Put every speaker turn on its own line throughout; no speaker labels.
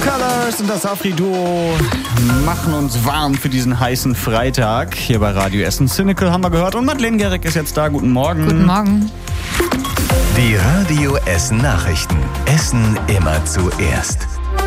Colors und das Afri-Duo machen uns warm für diesen heißen Freitag. Hier bei Radio Essen. Cynical haben wir gehört und Madeleine Gehrig ist jetzt da. Guten Morgen.
Guten Morgen.
Die Radio Essen Nachrichten. Essen immer zuerst.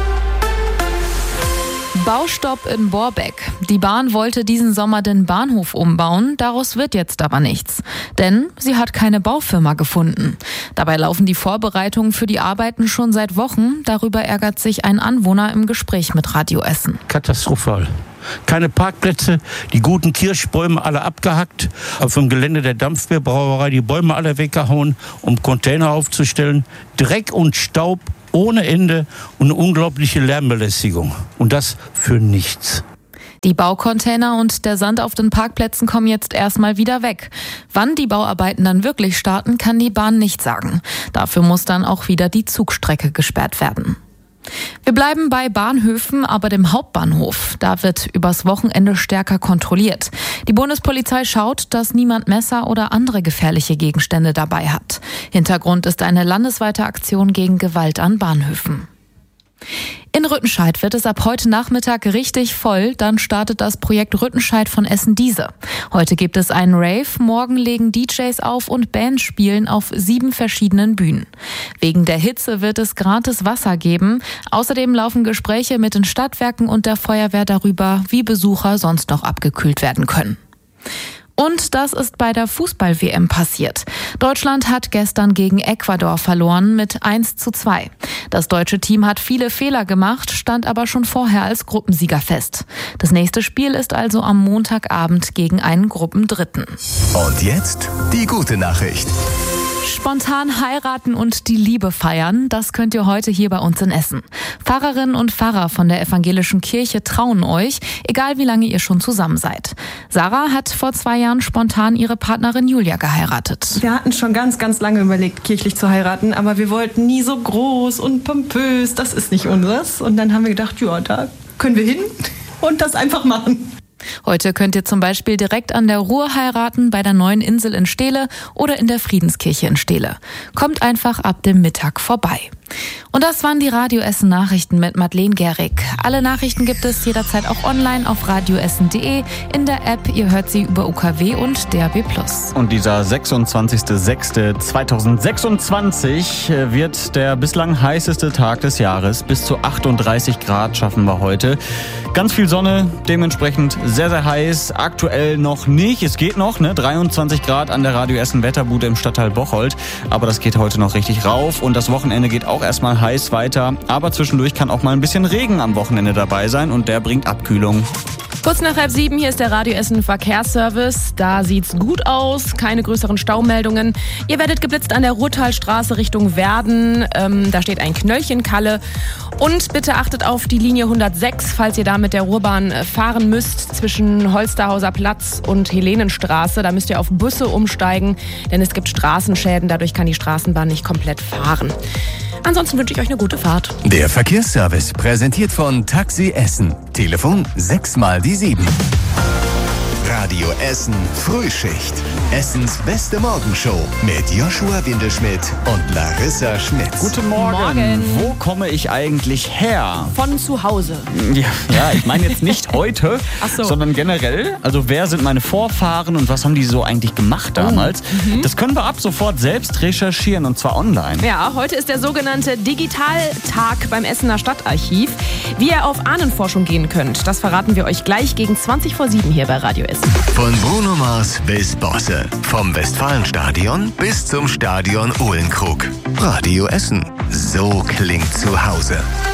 Baustopp in Borbeck. Die Bahn wollte diesen Sommer den Bahnhof umbauen, daraus wird jetzt aber nichts. Denn sie hat keine Baufirma gefunden. Dabei laufen die Vorbereitungen für die Arbeiten schon seit Wochen. Darüber ärgert sich ein Anwohner im Gespräch mit Radio Essen.
Katastrophal. Keine Parkplätze, die guten Kirschbäume alle abgehackt, auf dem Gelände der Dampfbierbrauerei die Bäume alle weggehauen, um Container aufzustellen. Dreck und Staub ohne Ende und eine unglaubliche Lärmbelästigung. Und das für nichts.
Die Baucontainer und der Sand auf den Parkplätzen kommen jetzt erstmal wieder weg. Wann die Bauarbeiten dann wirklich starten, kann die Bahn nicht sagen. Dafür muss dann auch wieder die Zugstrecke gesperrt werden. Wir bleiben bei Bahnhöfen, aber dem Hauptbahnhof. Da wird übers Wochenende stärker kontrolliert. Die Bundespolizei schaut, dass niemand Messer oder andere gefährliche Gegenstände dabei hat. Hintergrund ist eine landesweite Aktion gegen Gewalt an Bahnhöfen. In Rüttenscheid wird es ab heute Nachmittag richtig voll. Dann startet das Projekt Rüttenscheid von Essen-Dieze. Heute gibt es einen Rave, morgen legen DJs auf und Bands spielen auf 7 verschiedenen Bühnen. Wegen der Hitze wird es gratis Wasser geben. Außerdem laufen Gespräche mit den Stadtwerken und der Feuerwehr darüber, wie Besucher sonst noch abgekühlt werden können. Und das ist bei der Fußball-WM passiert. Deutschland hat gestern gegen Ecuador verloren mit 1:2. Das deutsche Team hat viele Fehler gemacht, stand aber schon vorher als Gruppensieger fest. Das nächste Spiel ist also am Montagabend gegen einen Gruppendritten.
Und jetzt die gute Nachricht.
Spontan heiraten und die Liebe feiern, das könnt ihr heute hier bei uns in Essen. Pfarrerinnen und Pfarrer von der evangelischen Kirche trauen euch, egal wie lange ihr schon zusammen seid. Sarah hat vor 2 Jahren spontan ihre Partnerin Julia geheiratet.
Wir hatten schon ganz, ganz lange überlegt, kirchlich zu heiraten, aber wir wollten nie so groß und pompös, das ist nicht unseres. Und dann haben wir gedacht, ja, da können wir hin und das einfach machen.
Heute könnt ihr zum Beispiel direkt an der Ruhr heiraten, bei der Neuen Insel in Steele oder in der Friedenskirche in Steele. Kommt einfach ab dem Mittag vorbei. Und das waren die Radio Essen Nachrichten mit Madeleine Gehrig. Alle Nachrichten gibt es jederzeit auch online auf radioessen.de, in der App. Ihr hört sie über UKW und DAB+.
Und dieser 26.06.2026 wird der bislang heißeste Tag des Jahres. Bis zu 38 Grad schaffen wir heute. Ganz viel Sonne, dementsprechend sehr, sehr heiß. Aktuell noch nicht. Es geht noch, 23 Grad an der Radio Essen Wetterbude im Stadtteil Bocholt. Aber das geht heute noch richtig rauf. Und das Wochenende geht auch erstmal heiß weiter. Aber zwischendurch kann auch mal ein bisschen Regen am Wochenende dabei sein. Und der bringt Abkühlung.
Kurz nach 6:30, hier ist der Radio Essen Verkehrsservice. Da sieht's gut aus, keine größeren Staumeldungen. Ihr werdet geblitzt an der Ruhrtalstraße Richtung Werden. Da steht ein Knöllchenkalle. Und bitte achtet auf die Linie 106, falls ihr da mit der Ruhrbahn fahren müsst, zwischen Holsterhauser Platz und Helenenstraße. Da müsst ihr auf Busse umsteigen, denn es gibt Straßenschäden. Dadurch kann die Straßenbahn nicht komplett fahren. Ansonsten wünsche ich euch eine gute Fahrt.
Der Verkehrsservice präsentiert von Taxi Essen. Telefon 6x7. Radio Essen Frühschicht. Essens beste Morgenshow mit Joshua Windelschmidt und Larissa Schmitz.
Guten Morgen.
Morgen.
Wo komme ich eigentlich her?
Von zu Hause.
Ja, ich meine jetzt nicht heute, sondern generell. Also wer sind meine Vorfahren und was haben die so eigentlich gemacht damals? Das können wir ab sofort selbst recherchieren und zwar online.
Ja, heute ist der sogenannte Digitaltag beim Essener Stadtarchiv. Wie ihr auf Ahnenforschung gehen könnt, das verraten wir euch gleich gegen 20:07 hier bei Radio Essen.
Von Bruno Mars bis Bosse. Vom Westfalenstadion bis zum Stadion Uhlenkrug. Radio Essen. So klingt zu Hause.